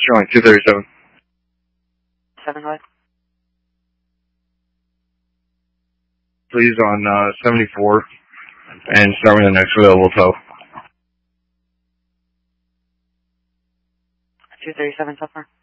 Showing 237. 7 what? Please on 74 and start with the next available tow. 237 so far.